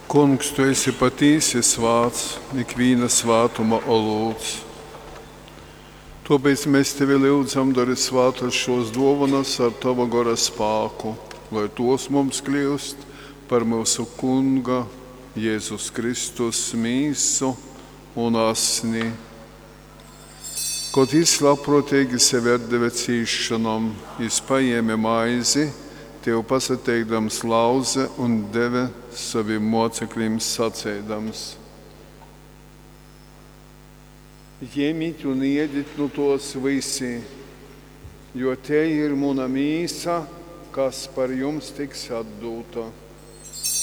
Kungs, tu esi patīsi svāts, ikviena svātuma olūts. Tāpēc mēs tevi lūdzam, dari svātas šos dāvanas ar tava gara spēku, lai tos mums kļūst par mūsu Kunga Jēzus Kristus mīsu un asni. Kad viņš labprātīgi sevi atdeva cīšanām, viņš paņēma maizi, tev pasateikdams lauze un deva saviem mocekļiem sacēdams: Ņemiet un ēdiet no tos visi, jo te ir mana mīsa, kas par jums tiks atdota.